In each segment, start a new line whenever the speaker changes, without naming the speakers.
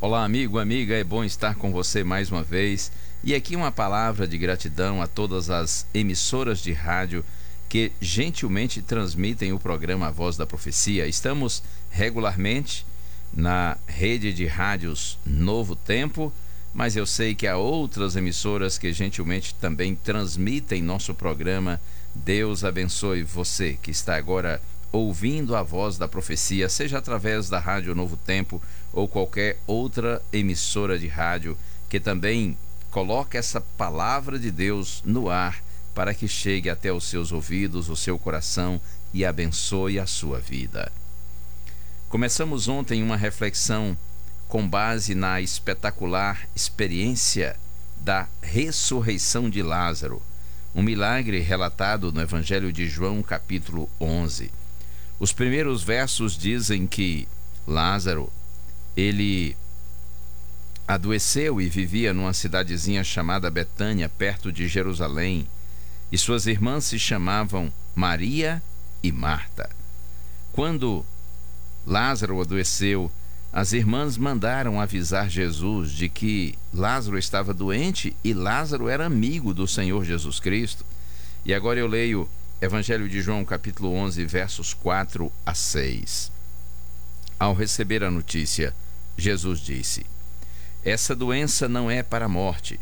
Olá, amigo, amiga, é bom estar com você mais uma vez. E aqui uma palavra de gratidão a todas as emissoras de rádio que gentilmente transmitem o programa A Voz da Profecia. Estamos regularmente na rede de rádios Novo Tempo, mas eu sei que há outras emissoras que gentilmente também transmitem nosso programa. Deus abençoe você que está agora ouvindo a Voz da Profecia, seja através da Rádio Novo Tempo ou qualquer outra emissora de rádio que também coloque essa palavra de Deus no ar para que chegue até os seus ouvidos, o seu coração e abençoe a sua vida. Começamos ontem uma reflexão com base na espetacular experiência da ressurreição de Lázaro, um milagre relatado no Evangelho de João, capítulo 11. Os primeiros versos dizem que Lázaro, ele adoeceu e vivia numa cidadezinha chamada Betânia, perto de Jerusalém, e suas irmãs se chamavam Maria e Marta. Quando Lázaro adoeceu, as irmãs mandaram avisar Jesus de que Lázaro estava doente e Lázaro era amigo do Senhor Jesus Cristo. E agora eu leio Evangelho de João, capítulo 11, versos 4 a 6. Ao receber a notícia, Jesus disse: "Essa doença não é para a morte,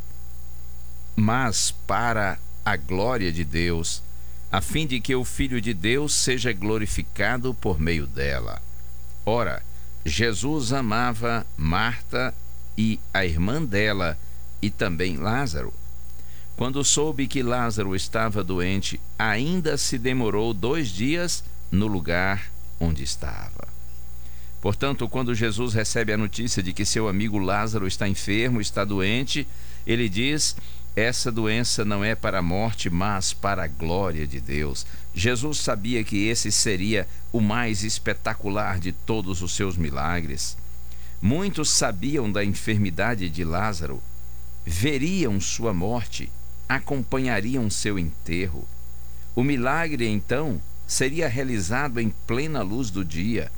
mas para a glória de Deus, a fim de que o Filho de Deus seja glorificado por meio dela." Ora, Jesus amava Marta e a irmã dela e também Lázaro. Quando soube que Lázaro estava doente, ainda se demorou 2 dias no lugar onde estava. Portanto, quando Jesus recebe a notícia de que seu amigo Lázaro está enfermo, está doente, ele diz: essa doença não é para a morte, mas para a glória de Deus. Jesus sabia que esse seria o mais espetacular de todos os seus milagres. Muitos sabiam da enfermidade de Lázaro, veriam sua morte, acompanhariam seu enterro. O milagre, então, seria realizado em plena luz do dia,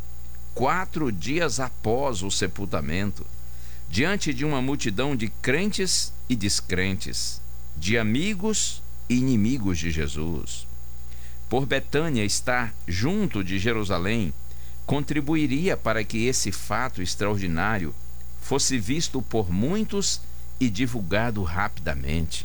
4 dias após o sepultamento, diante de uma multidão de crentes e descrentes, de amigos e inimigos de Jesus. Por Betânia estar junto de Jerusalém, contribuiria para que esse fato extraordinário fosse visto por muitos e divulgado rapidamente.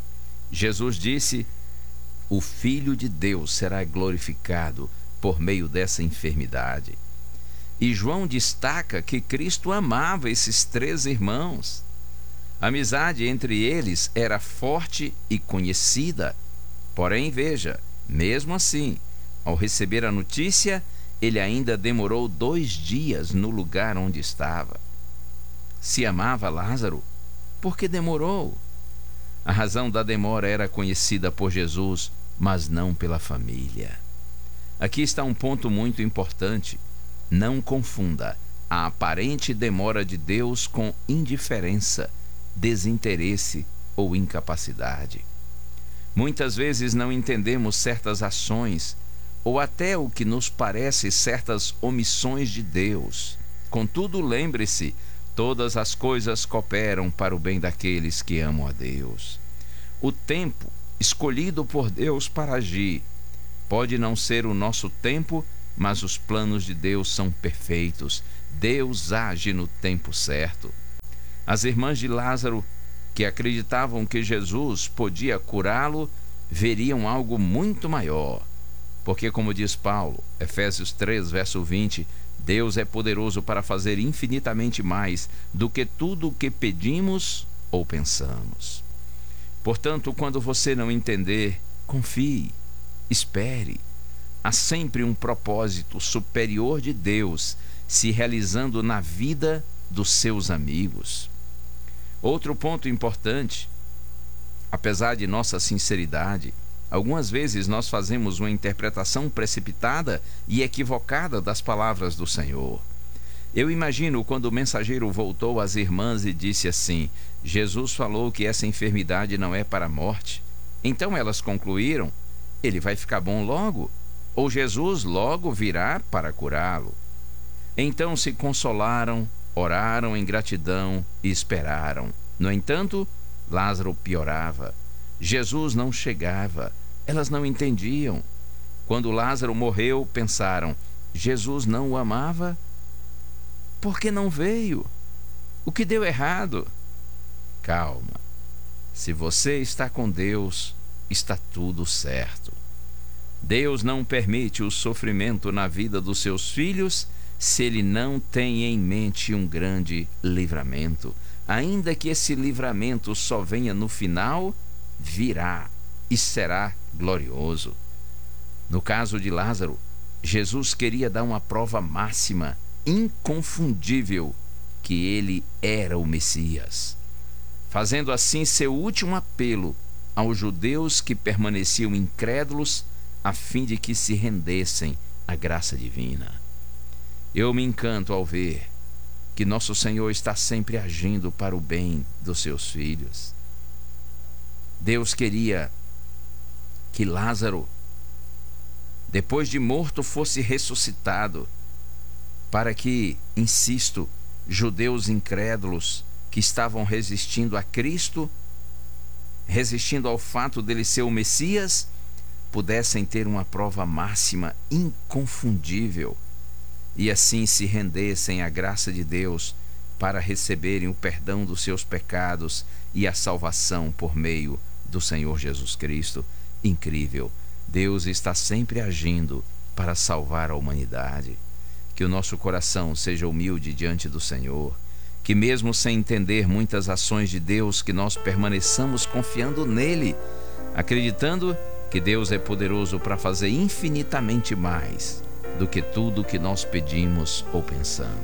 Jesus disse: o Filho de Deus será glorificado por meio dessa enfermidade. E João destaca que Cristo amava esses 3 irmãos. A amizade entre eles era forte e conhecida. Porém, veja, mesmo assim, ao receber a notícia, ele ainda demorou 2 dias no lugar onde estava. Se amava Lázaro, por que demorou? A razão da demora era conhecida por Jesus, mas não pela família. Aqui está um ponto muito importante. Não confunda a aparente demora de Deus com indiferença, desinteresse ou incapacidade. Muitas vezes não entendemos certas ações ou até o que nos parece certas omissões de Deus. Contudo, lembre-se, todas as coisas cooperam para o bem daqueles que amam a Deus. O tempo escolhido por Deus para agir pode não ser o nosso tempo, mas os planos de Deus são perfeitos. Deus age no tempo certo. As irmãs de Lázaro, que acreditavam que Jesus podia curá-lo, veriam algo muito maior. Porque, como diz Paulo, Efésios 3, verso 20, Deus é poderoso para fazer infinitamente mais do que tudo o que pedimos ou pensamos. Portanto, quando você não entender, confie, espere. Há sempre um propósito superior de Deus se realizando na vida dos seus amigos. Outro ponto importante: apesar de nossa sinceridade, algumas vezes nós fazemos uma interpretação precipitada e equivocada das palavras do Senhor. Eu imagino quando o mensageiro voltou às irmãs e disse assim: Jesus falou que essa enfermidade não é para a morte. Então elas concluíram: ele vai ficar bom logo, ou Jesus logo virá para curá-lo. Então se consolaram oraram em gratidão e esperaram. No entanto, Lázaro piorava. Jesus não chegava. Elas não entendiam. Quando Lázaro morreu, pensaram: Jesus não o amava? Por que não veio? O que deu errado? Calma. Se você está com Deus, está tudo certo. Deus não permite o sofrimento na vida dos seus filhos se Ele não tem em mente um grande livramento. Ainda que esse livramento só venha no final, virá e será glorioso. No caso de Lázaro, Jesus queria dar uma prova máxima, inconfundível, que ele era o Messias, fazendo assim seu último apelo aos judeus que permaneciam incrédulos, a fim de que se rendessem à graça divina. Eu me encanto ao ver que nosso Senhor está sempre agindo para o bem dos seus filhos. Deus queria que Lázaro, depois de morto, fosse ressuscitado, para que, insisto, judeus incrédulos que estavam resistindo a Cristo, resistindo ao fato dele ser o Messias, pudessem ter uma prova máxima inconfundível e assim se rendessem à graça de Deus para receberem o perdão dos seus pecados e a salvação por meio do Senhor Jesus Cristo. Incrível! Deus está sempre agindo para salvar a humanidade. Que o nosso coração seja humilde diante do Senhor, que mesmo sem entender muitas ações de Deus, que nós permaneçamos confiando nele, acreditando que Deus é poderoso para fazer infinitamente mais do que tudo que nós pedimos ou pensamos.